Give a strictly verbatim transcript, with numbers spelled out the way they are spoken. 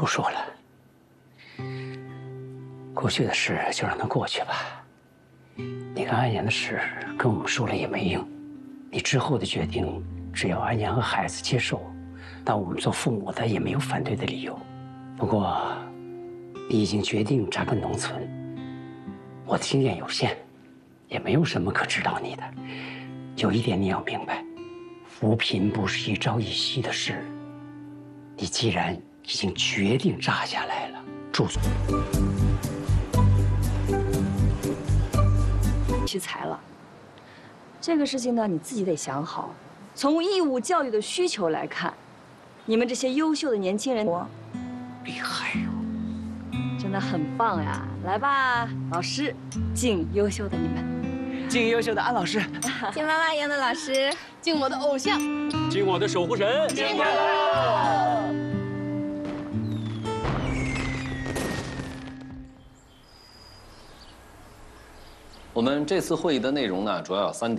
不说了，过去的事就让它过去吧。你跟安阳的事跟我们说了也没用，你之后的决定，只要安阳和孩子接受，那我们做父母的也没有反对的理由。不过，你已经决定扎根农村，我的经验有限，也没有什么可指导你的。有一点你要明白，扶贫不是一朝一夕的事。你既然已经决定扎下来了，住嘴！ 屈才了，这个事情呢，你自己得想好。从义务教育的需求来看，你们这些优秀的年轻人，我厉害哟， 真的很棒呀！来吧，老师，敬优秀的你们， 敬优秀的安老师， 敬妈妈一样的老师， 敬我的偶像， 敬我的守护神， 敬我。 我们这次会议的内容呢，主要有三点。